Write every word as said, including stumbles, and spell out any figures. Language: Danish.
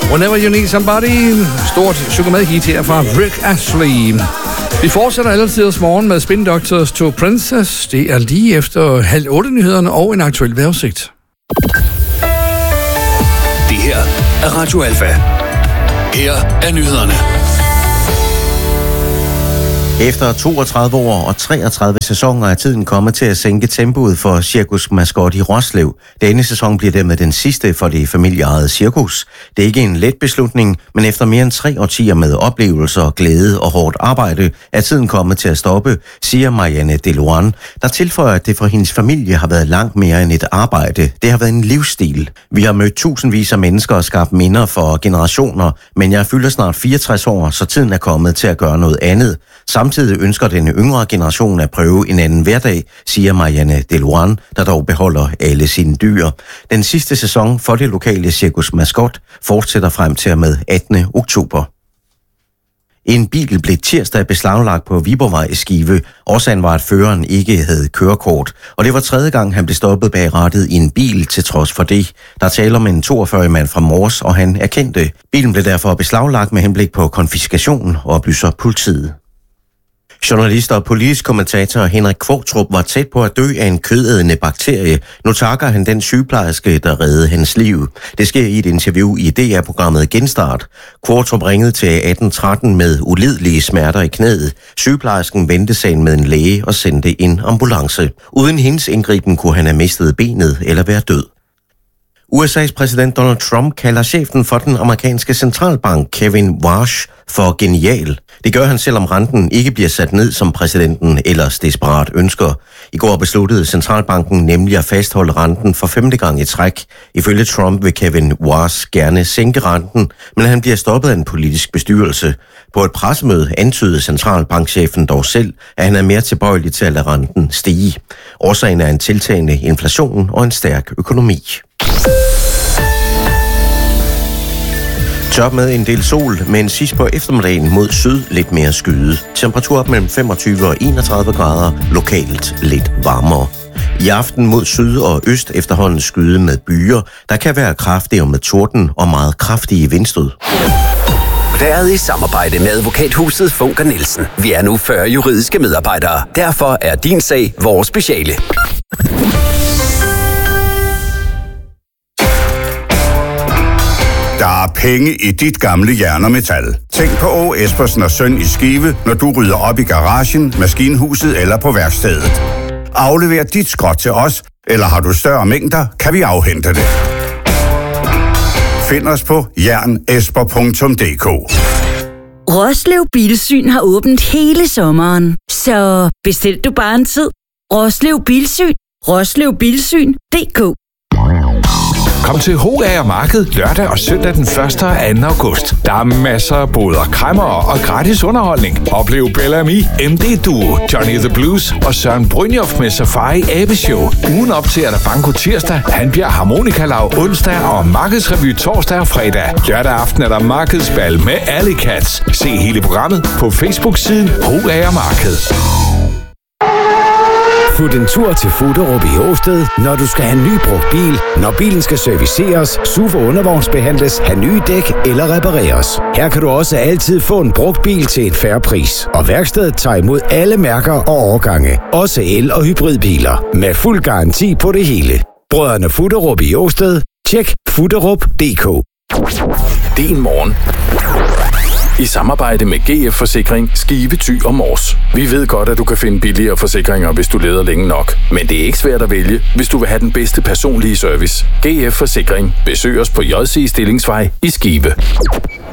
Whenever You Need Somebody. Stort psykomed-hit her fra Rick Astley. Vi fortsætter alle tiders morgen med Spin Doctors to Princess. Det er lige efter halv otte nyhederne og en aktuel vejrudsigt. Det her er Radio Alfa. Her er nyhederne. Efter toogtredive år og treogtredive sæsoner er tiden kommet til at sænke tempoet for Cirkus Mascot i Roslev. Denne sæson bliver dermed den sidste for det familieejede cirkus. Det er ikke en let beslutning, men efter mere end tre årtier med oplevelser, glæde og hårdt arbejde, er tiden kommet til at stoppe, siger Marianne Deloan, der tilføjer, at det for hendes familie har været langt mere end et arbejde. Det har været en livsstil. Vi har mødt tusindvis af mennesker og skabt minder for generationer, men jeg fylder snart fireogtres år, så tiden er kommet til at gøre noget andet. Samtidig ønsker den yngre generation at prøve en anden hverdag, siger Marianne Deloan, der dog beholder alle sine dyr. Den sidste sæson for det lokale Cirkus Mascot fortsætter frem til og med attende oktober. En bil blev tirsdag beslaglagt på Viborgvej i Skive. Årsagen var, at føreren ikke havde kørekort, og det var tredje gang, han blev stoppet bag rattet i en bil til trods for det. Der taler om en toogfyrre-årig mand fra Mors, og han erkendte. Bilen blev derfor beslaglagt med henblik på konfiskation, oplyser politiet. Journalist og politisk kommentator Henrik Qvortrup var tæt på at dø af en kødædende bakterie. Nu takker han den sygeplejerske, der reddede hans liv. Det sker i et interview i D R-programmet Genstart. Qvortrup ringede til atten tretten med ulidelige smerter i knæet. Sygeplejersken vendte sagen med en læge og sendte en ambulance. Uden hendes indgriben kunne han have mistet benet eller være død. U S A's præsident Donald Trump kalder chefen for den amerikanske centralbank, Kevin Warsh, for genial. Det gør han, selvom renten ikke bliver sat ned, som præsidenten ellers desperat ønsker. I går besluttede centralbanken nemlig at fastholde renten for femte gang i træk. Ifølge Trump vil Kevin Warsh gerne sænke renten, men han bliver stoppet af en politisk bestyrelse. På et pressemøde antydede centralbankchefen dog selv, at han er mere tilbøjelig til at lade renten stige. Årsagen er en tiltagende inflation og en stærk økonomi. Tørt med en del sol, men sidst på eftermiddagen mod syd lidt mere skyet. Temperatur op mellem femogtyve og enogtredive grader, lokalt lidt varmere. I aften mod syd og øst efterhånden skyde med byer, der kan være kraftige med torden og meget kraftige vindstød. Været i samarbejde med advokathuset Funker Nielsen. Vi er nu fyrre juridiske medarbejdere. Derfor er din sag vores speciale. Der er penge i dit gamle jern og metal. Tænk på Å Espersen og Søn i Skive, når du rydder op i garagen, maskinhuset eller på værkstedet. Aflever dit skrot til os, eller har du større mængder, kan vi afhente det. Find os på jernesper punktum d k. Roslev Bilsyn har åbent hele sommeren, så bestil du bare en tid. Roslev Bilsyn. Roslev Bilsyn punktum d k. Kom til H A R Marked lørdag og søndag den første og anden august. Der er masser af boder, kræmmer og gratis underholdning. Oplev Bellamy, M D Duo, Johnny the Blues og Søren Brynjof med Safari Abeshow. Ugen op til er der banko tirsdag, Hanbjerg Harmonikalav onsdag og Markedsrevy torsdag og fredag. Lørdag aften er der markedsbal med Alley Cats. Se hele programmet på Facebook-siden H A R Marked. Fut en tur til Fuderup i Åsted, når du skal have en ny brugt bil, når bilen skal serviceres, S U V og undervognsbehandles, have nye dæk eller repareres. Her kan du også altid få en brugt bil til et fair pris. Og værkstedet tager imod alle mærker og årgange, også el- og hybridbiler, med fuld garanti på det hele. Brødrene Fuderup i Åsted. Tjek fuderup punktum d k. Din morgen. I samarbejde med G F Forsikring, Skive, Thy og Mors. Vi ved godt, at du kan finde billigere forsikringer, hvis du leder længe nok. Men det er ikke svært at vælge, hvis du vil have den bedste personlige service. G F Forsikring. Besøg os på J C Stillingsvej i Skive.